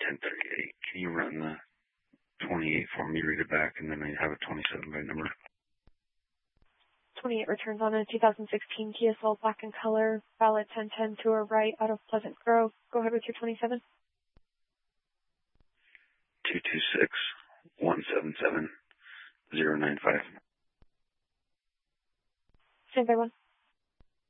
1038. Can you run the 28 for me, read it back, and then I have a 27 by number? 28 returns on a 2016 Kia Soul black in color, valid 1010 to our right out of Pleasant Grove. Go ahead with your 27. 226-177-095. Standby 1.